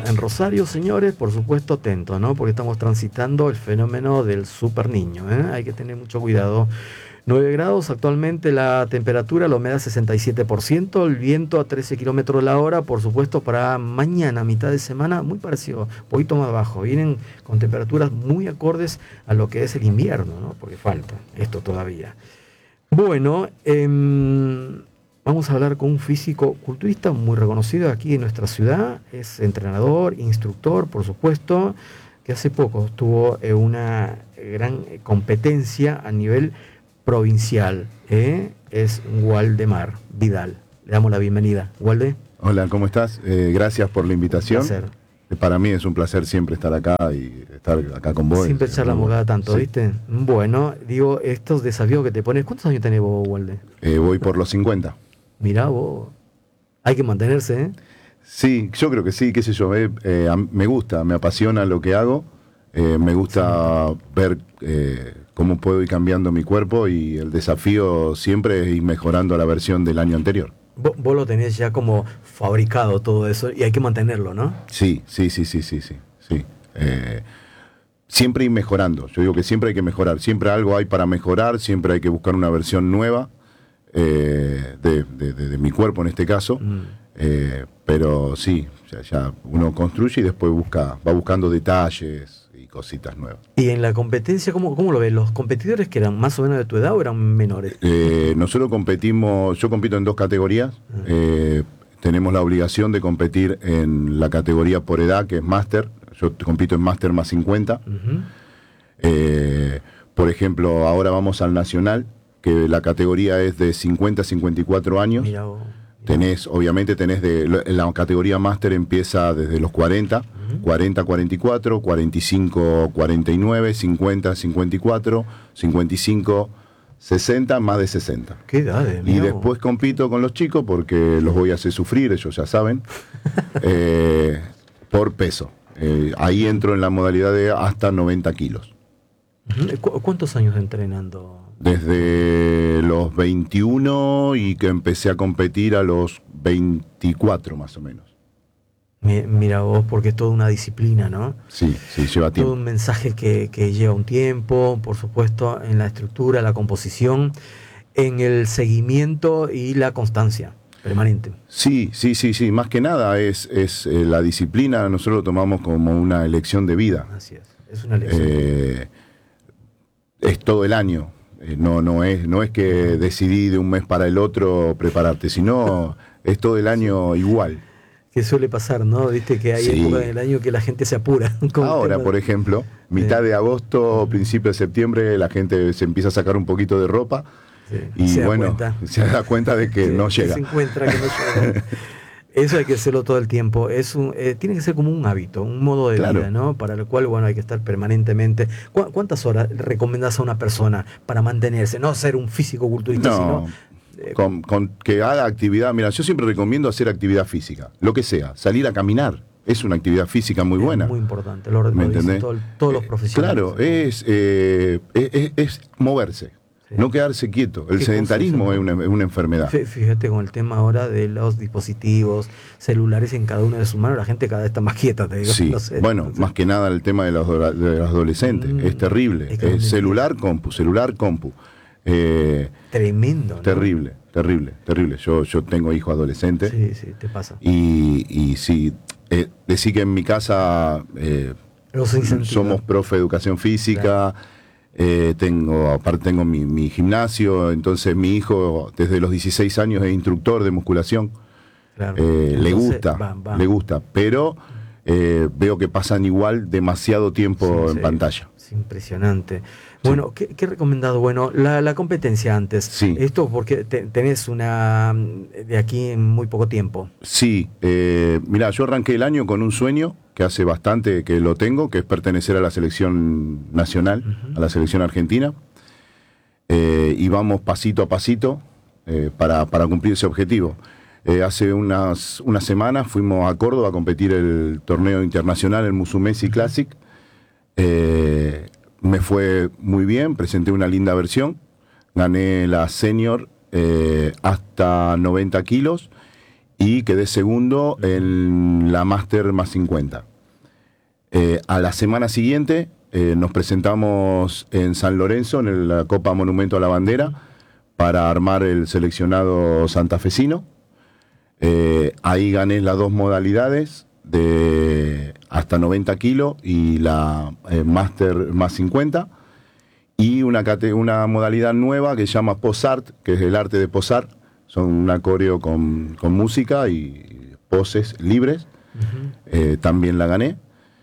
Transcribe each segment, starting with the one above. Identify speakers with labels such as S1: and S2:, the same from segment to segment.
S1: en Rosario, señores, por supuesto, atentos, ¿no? Porque estamos transitando el fenómeno del super niño, ¿eh? Hay que tener mucho cuidado. 9 grados actualmente la temperatura, la humedad 67%, el viento a 13 kilómetros la hora, por supuesto, para mañana, mitad de semana, muy parecido, un poquito más bajo. Vienen con temperaturas muy acordes a lo que es el invierno, ¿no? Porque falta esto todavía. Bueno, vamos a hablar con un físico-culturista muy reconocido aquí en nuestra ciudad. Es entrenador, instructor, por supuesto, que hace poco tuvo una gran competencia a nivel provincial. Es Waldemar Vidal. Le damos la bienvenida. Walde.
S2: Hola, ¿cómo estás? Gracias por la invitación.
S1: Un placer.
S2: Para mí es un placer siempre estar acá y estar acá con vos.
S1: Siempre charlamos cada tanto,
S2: sí.
S1: ¿viste? Bueno, digo, estos desafíos que te pones. ¿Cuántos años tenés vos, Walde?
S2: Voy por los 50.
S1: Mirá vos. Hay que mantenerse, ¿eh?
S2: Sí, yo creo que sí, qué sé yo. Me gusta, me apasiona lo que hago. Me gusta ver cómo puedo ir cambiando mi cuerpo y el desafío siempre es ir mejorando a la versión del año anterior.
S1: Vos lo tenés ya como fabricado todo eso y hay que mantenerlo, ¿no?
S2: Sí. Siempre ir mejorando. Yo digo que siempre hay que mejorar. Siempre algo hay para mejorar, siempre hay que buscar una versión nueva de mi cuerpo en este caso. Pero sí, ya uno construye y después va buscando detalles y cositas nuevas.
S1: Y en la competencia, ¿cómo lo ves? ¿Los competidores que eran más o menos de tu edad o eran menores?
S2: Nosotros competimos, yo compito en 2 categorías. Tenemos la obligación de competir en la categoría por edad, que es máster. Yo compito en máster más 50. Por ejemplo, ahora vamos al nacional, que la categoría es de 50 a 54 años.
S1: Mirá vos.
S2: Obviamente la categoría máster empieza desde los 40, 40 44, 45 49, 50 54, 55 60, más de 60.
S1: ¿Qué edades?
S2: Y después compito con los chicos porque los voy a hacer sufrir, ellos ya saben, por peso. Ahí entro en la modalidad de hasta 90 kilos.
S1: ¿Cuántos años entrenando?
S2: Desde los 21 y que empecé a competir a los 24 más o menos.
S1: Mira vos, porque es toda una disciplina, ¿no?
S2: Sí, lleva tiempo.
S1: Todo un mensaje que lleva un tiempo, por supuesto, en la estructura, la composición, en el seguimiento y la constancia permanente.
S2: Sí. Más que nada es la disciplina, nosotros lo tomamos como una elección de vida.
S1: Así es una elección.
S2: Es todo el año. No es que decidí de un mes para el otro prepararte, sino es todo el año igual.
S1: Que suele pasar, ¿no? Viste que hay épocas del año que la gente se apura.
S2: Ahora, por ejemplo, mitad de agosto, principio de septiembre, la gente se empieza a sacar un poquito de ropa y se da cuenta de que no llega.
S1: Se encuentra que no llega. Eso hay que hacerlo todo el tiempo. Tiene que ser como un hábito, un modo de vida, ¿no? Para el cual, hay que estar permanentemente. ¿Cuántas horas recomendás a una persona para mantenerse? No ser un físico-culturista, sino...
S2: Con que haga actividad. Mira, yo siempre recomiendo hacer actividad física, lo que sea, salir a caminar. Es una actividad física muy buena.
S1: Muy importante, lo dicen todos los profesionales.
S2: Claro, es moverse. Sí. No quedarse quieto. El sedentarismo es una enfermedad.
S1: Fíjate con el tema ahora de los dispositivos celulares en cada una de sus manos, la gente cada vez está más quieta, te digo.
S2: Sí,
S1: no sé,
S2: más que nada el tema de los adolescentes. Es terrible. Es celular, compu.
S1: Tremendo, ¿no?
S2: Terrible. Yo tengo hijos adolescentes.
S1: Sí, te pasa.
S2: Y sí, decir que en mi casa somos profe de educación física. Claro. Aparte tengo mi gimnasio, entonces mi hijo desde los 16 años es instructor de musculación. Claro. Le gusta, pero veo que pasan igual demasiado tiempo en pantalla.
S1: Es impresionante. Bueno, ¿qué recomendado? Bueno, la competencia antes.
S2: Sí.
S1: Esto porque tenés una de aquí en muy poco tiempo.
S2: Sí. Mirá, yo arranqué el año con un sueño que hace bastante que lo tengo, que es pertenecer a la selección nacional, a la selección argentina. Y vamos pasito a pasito para cumplir ese objetivo. Hace unas semanas fuimos a Córdoba a competir el torneo internacional, el Musumeci Classic. Me fue muy bien, presenté una linda versión, gané la senior hasta 90 kilos y quedé segundo en la Master más 50. A la semana siguiente nos presentamos en San Lorenzo, en la Copa Monumento a la Bandera, para armar el seleccionado santafesino. Ahí gané las 2 modalidades, de hasta 90 kilos y la Master más 50. Y una modalidad nueva que se llama Posart, que es el arte de posar. Son una coreo con música y poses libres. También la gané.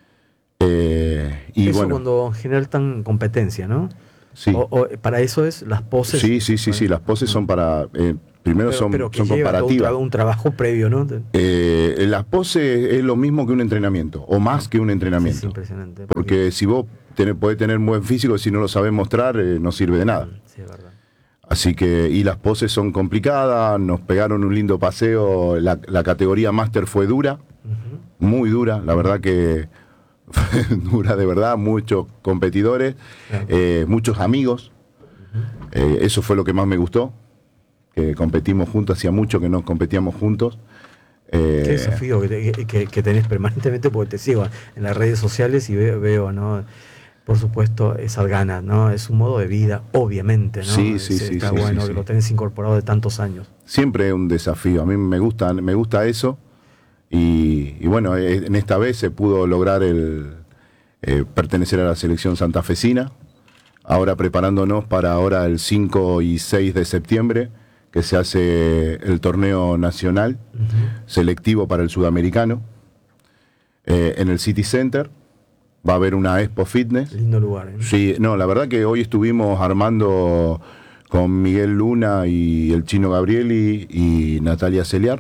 S2: Y
S1: eso
S2: bueno,
S1: cuando generan competencia, ¿no?
S2: Sí.
S1: Para eso es las poses.
S2: Sí, las poses son para... primero son comparativas.
S1: Un trabajo previo, ¿no?
S2: Las poses es lo mismo que un entrenamiento, o más que un entrenamiento.
S1: Es impresionante.
S2: Porque si vos podés tener un buen físico, si no lo sabés mostrar, no sirve de nada.
S1: Sí, es verdad.
S2: Así que, y las poses son complicadas, nos pegaron un lindo paseo, la categoría Master fue dura, muy dura, la verdad que dura de verdad, muchos competidores, muchos amigos, eso fue lo que más me gustó, que competimos juntos, hacía mucho que no competíamos juntos.
S1: Qué desafío que tenés permanentemente, porque te sigo en las redes sociales y veo, ¿no? Por supuesto, esas ganas, ¿no? Es un modo de vida, obviamente, ¿no?
S2: Sí,
S1: está bueno que lo tenés incorporado de tantos años.
S2: Siempre es un desafío, a mí me gusta eso, y bueno, en esta vez se pudo lograr pertenecer a la selección santafesina, ahora preparándonos para ahora el 5 y 6 de septiembre, que se hace el torneo nacional selectivo para el sudamericano, en el City Center. Va a haber una Expo Fitness.
S1: Lindo lugar, ¿eh?
S2: Sí, no, la verdad que hoy estuvimos armando con Miguel Luna y el Chino Gabrieli y Natalia Celiar,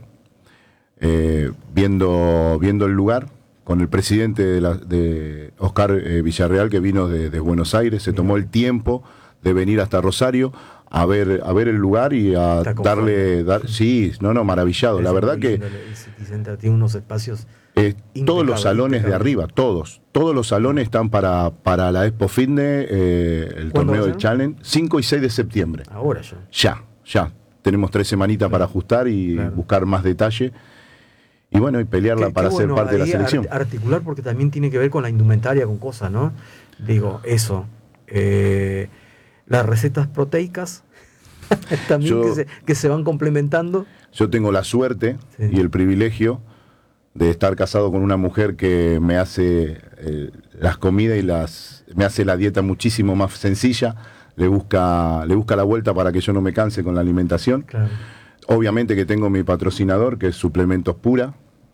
S2: viendo el lugar, con el presidente de Oscar Villarreal, que vino de Buenos Aires, se tomó el tiempo de venir hasta Rosario a ver el lugar y a maravillado. La verdad que
S1: el City Center tiene unos espacios
S2: todos los salones de arriba, todos los salones están para la Expo Fitness, el torneo del Challenge, 5 y 6 de septiembre.
S1: Ahora
S2: ya. Tenemos 3 semanitas para ajustar y buscar más detalle. Y bueno, y pelearla para ser parte de la selección.
S1: Articular, porque también tiene que ver con la indumentaria, con cosas, ¿no? Digo, eso. Las recetas proteicas también que se van complementando.
S2: Yo tengo la suerte y el privilegio de estar casado con una mujer que me hace las comidas y me hace la dieta muchísimo más sencilla, le busca la vuelta para que yo no me canse con la alimentación.
S1: Claro.
S2: Obviamente que tengo mi patrocinador, que es Suplementos Pura,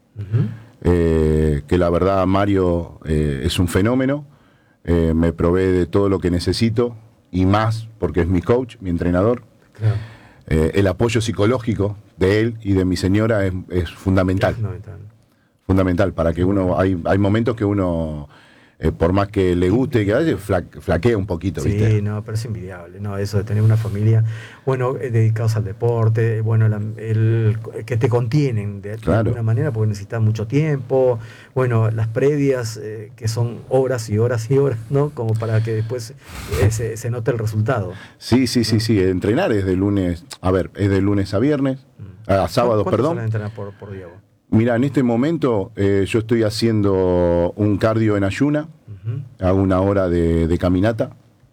S2: que la verdad Mario es un fenómeno, me provee de todo lo que necesito y más, porque es mi coach, mi entrenador.
S1: Claro.
S2: El apoyo psicológico de él y de mi señora es fundamental. Fundamental para que uno, hay momentos que uno, por más que le guste, que a veces flaquea un poquito,
S1: sí,
S2: ¿viste?
S1: No, pero es envidiable, ¿no? Eso de tener una familia, bueno, dedicados al deporte, bueno, que te contienen de alguna manera, porque necesitas mucho tiempo, bueno, las previas, que son horas y horas y horas, ¿no? Como para que después se note el resultado.
S2: Sí, entrenar es de lunes a viernes, a sábados, perdón.
S1: ¿Cuánto entrenar por día vos?
S2: Mira, en este momento yo estoy haciendo un cardio en ayuna, hago 1 hora de caminata,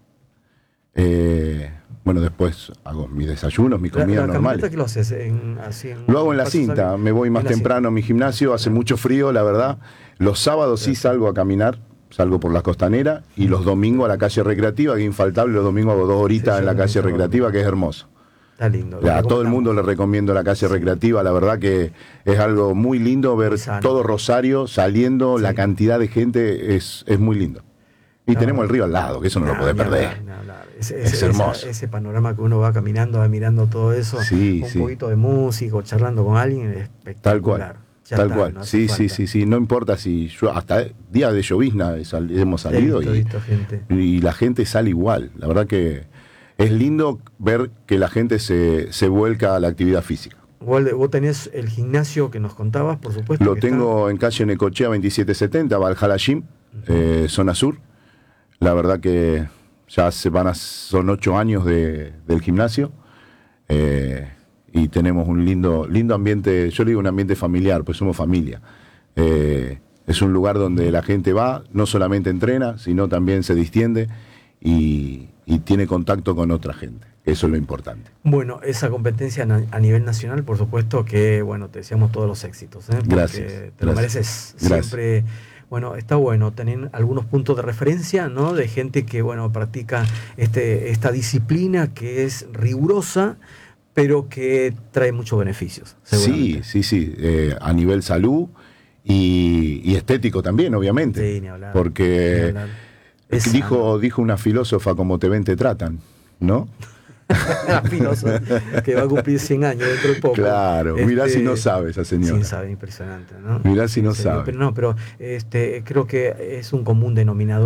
S2: bueno, después hago mis desayunos, mi comida normal.
S1: ¿La caminata qué lo haces?
S2: Lo hago en la cinta, me voy más temprano a mi gimnasio, hace mucho frío, la verdad. Los sábados sí salgo a caminar, salgo por la costanera, y los domingos a la calle recreativa, que es infaltable, los domingos hago 2 horitas en la calle recreativa, que es hermoso.
S1: Está lindo.
S2: A todo el mundo le recomiendo la calle recreativa, la verdad que es algo muy lindo ver todo Rosario saliendo, la cantidad de gente es muy lindo. Y tenemos el río al lado, que eso no lo podés perder. Es hermoso.
S1: Ese panorama que uno va caminando, va mirando todo eso, un poquito de música, o charlando con alguien, es espectacular.
S2: Tal cual. No sí. No importa si yo, hasta día de llovizna hemos salido y la gente sale igual. La verdad que es lindo ver que la gente se vuelca a la actividad física.
S1: Vos tenés el gimnasio que nos contabas, por supuesto.
S2: Lo tengo en calle Necochea 2770, Valhalla Gym, zona sur. La verdad que ya son 8 años del gimnasio. y tenemos un lindo ambiente, yo le digo un ambiente familiar, pues somos familia. Es un lugar donde la gente va, no solamente entrena, sino también se distiende y tiene contacto con otra gente. Eso es lo importante.
S1: Bueno, esa competencia a nivel nacional, por supuesto que, bueno, te deseamos todos los éxitos.
S2: Gracias.
S1: Te lo mereces siempre. Bueno, está bueno tener algunos puntos de referencia, ¿no? De gente que, bueno, practica esta disciplina que es rigurosa, pero que trae muchos beneficios.
S2: Sí. A nivel salud y estético también, obviamente.
S1: Sí, ni hablar.
S2: Porque dijo una filósofa, como te ven, te tratan, ¿no?
S1: La filósofa, que va a cumplir 100 años dentro de poco.
S2: Claro, mirá si no sabe esa señora.
S1: Sí, sabe, impresionante, ¿no?
S2: Mirá si no sabe.
S1: Pero creo que es un común denominador.